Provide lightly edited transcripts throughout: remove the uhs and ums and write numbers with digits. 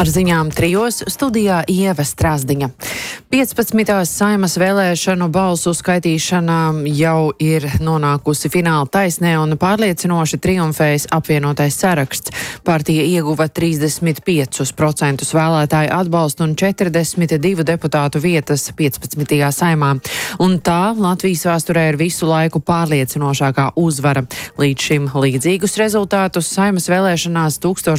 Ar ziņām trijos studijā Ieva Strāzdiņa. 15. Saeimas vēlēšanu balsu skaitīšana jau ir nonākusi fināla taisnē un pārliecinoši triumfējis apvienotais saraksts. Partija ieguva 35% vēlētāju atbalstu un 42 deputātu vietas 15. Saeimā. Un tā Latvijas vēsturē ir visu laiku pārliecinošākā uzvara. Līdz šim līdzīgus rezultātus Saeimas vēlēšanās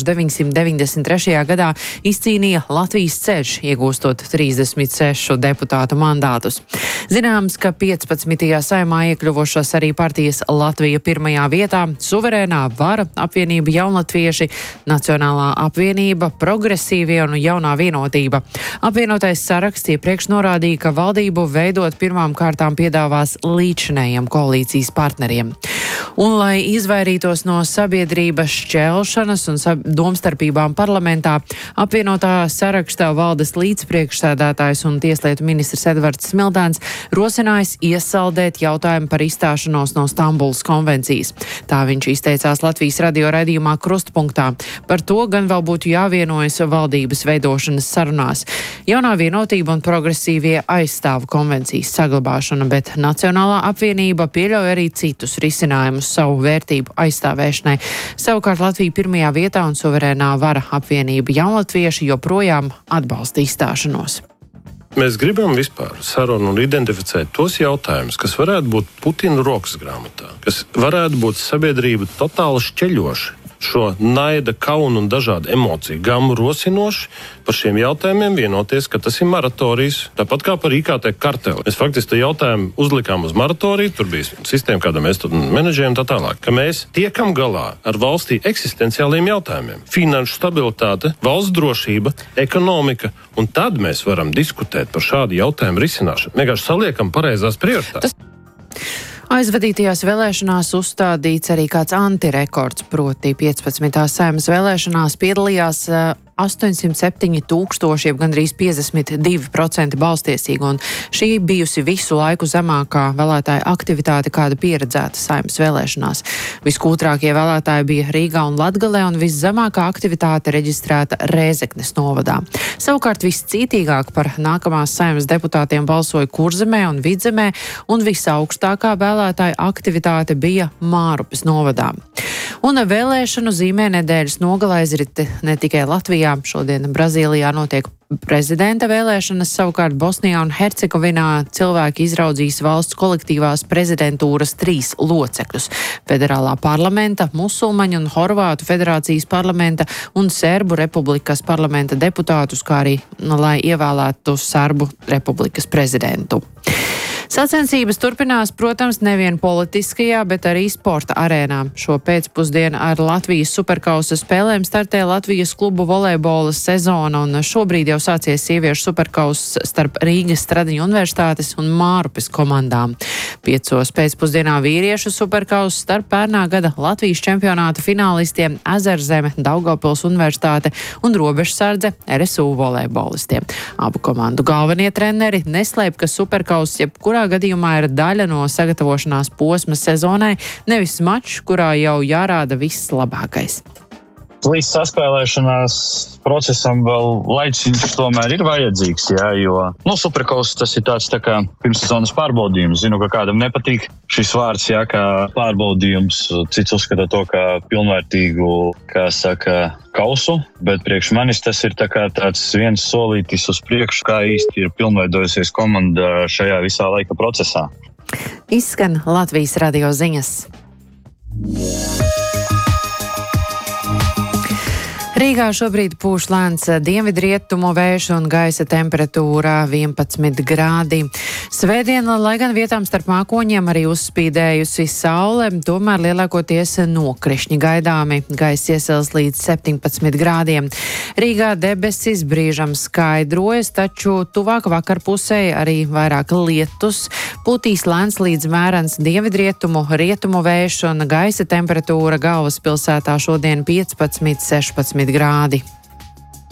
1993. gadā izcīnīja Latvijas ceļš, iegūstot 36 deputātu mandātus. Zināms, ka 15. Saeimā iekļuvušas arī partijas Latvija pirmajā vietā, Suverēnā Vara, apvienība Jaunatvieši, Nacionālā apvienība, Progresīvie un Jaunā vienotība. Apvienotais saraksts iepriekš norādīja, ka valdību veidot pirmām kārtām piedāvās līdzinējiem koalīcijas partneriem. Un, lai izvairītos no sabiedrības šķelšanas un domstarpībām parlamentā, apvienotā sarakstā valdes līdzpriekšsēdētājs un tieslietu ministrs Edvards Smiltēns rosinājis iesaldēt jautājumu par izstāšanos no Stambulas konvencijas. Tā viņš izteicās Latvijas radio raidījumā Krustpunktā. Par to gan vēl būtu jāvienojas valdības veidošanas sarunās. Jaunā vienotība un Progresīvie aizstāv konvencijas saglabāšanu, bet Nacionālā apvienība pieļauj arī citus risinājumus savu vērtību aizstāvēšanai. Savukārt Latvija pirmajā vietā un Suverēnā Vara, apvienība Jaunatvieši joprojām atbalsta izstāšanos. Mēs gribam vispār sarunu un identificēt tos jautājumus, kas varētu būt Putina rokas grāmatā, kas varētu būt sabiedrība totāli šķeļoši, šo naida, kaunu un dažādu emociju gamu rosinoši par šiem jautājumiem vienoties, ka tas ir moratorijas, tāpat kā par IKT karteli. Mēs faktiski jautājumu uzlikām uz moratoriju, tur bija sistēma, kāda mēs tur menedžējam tā tālāk, ka mēs tiekam galā ar valstī eksistenciāliem jautājumiem. Finanšu stabilitāte, valsts drošība, ekonomika, un tad mēs varam diskutēt par šādu jautājumu risināšanu. Vienkārši saliekam pareizās prioritātes. Aizvadītajās vēlēšanās uzstādīts arī kāds antirekords, proti 15. Saeimas vēlēšanās piedalījās 807,000, jeb gandrīz 52% balstiesīgu, un šī bijusi visu laiku zemākā vēlētāja aktivitāte, kāda pieredzēta Saeimas vēlēšanās. Viskūtrākie vēlētāji bija Rīgā un Latgalē, un viszemākā aktivitāte reģistrēta Rēzeknes novadā. Savukārt viscītīgāk par nākamās Saeimas deputātiem balsoja Kurzemē un Vidzemē, un visaugstākā vēlētāja aktivitāte bija Mārupes novadā. Un vēlēšanu zīmē nedēļas nogalē aizrita ne tikai Latvijā. Šodien Brazīlijā notiek prezidenta vēlēšanas, savukārt Bosnijā un Hercegovinā cilvēki izraudzīs valsts kolektīvās prezidentūras 3 locekļus - Federālā parlamenta, Musulmaņu un Horvātu federācijas parlamenta un Serbu republikas parlamenta deputātus, kā arī, lai ievēlētu Serbu republikas prezidentu. Sacensības turpinās, protams, nevien politiskajā, bet arī sporta arēnā. Šo pēcpusdienu ar Latvijas superkausa spēlēm startē Latvijas klubu volejbola sezona, un šobrīd jau sācies sieviešu superkauss starp Rīgas Stradiņu universitātes un Mārupes komandām. 5. pēcpusdienā vīriešu superkauss starp pērnā gada Latvijas čempionāta finālistiem Ezerzeme, Daugavpils universitāte un Robežsardze RSU volejbolistiem. Abu komandu galvenie treneri neslēp, ka superkauss jebkurā gadījumā ir daļa no sagatavošanās posma sezonai, nevis mačs, kurā jau jārāda viss labākais. Līdz saspēlēšanās procesam vēl laiciņš tomēr ir vajadzīgs, jā, jo superkauss tas ir tāds tā kā pirmssezonas pārbaudījums. Zinu, ka kādam nepatīk šis vārds, jā, kā pārbaudījums. Cits uzskata to kā pilnvērtīgu, kā saka, kausu, bet priekš manis tas ir tā kā tāds viens solītis uz priekšu, kā īsti ir pilnveidojusies komanda šajā visā laika procesā. Izskan Latvijas radio ziņas. Rīgā šobrīd pūš lēns dienvidrietumu vējš un gaisa temperatūra 11 grādi. Svētdiena, lai gan vietām starp mākoņiem arī uzspīdējusi saule, tomēr lielākoties nokrišņi gaidāmi. Gaiss iesils līdz 17 grādiem. Rīgā debesis brīžam skaidrojas, taču tuvāk vakarpusē arī vairāk lietus. Pūtīs lēns līdz mērens dienvidrietumu, rietumu vējš un gaisa temperatūra galvaspilsētā šodien 15-16 grādi.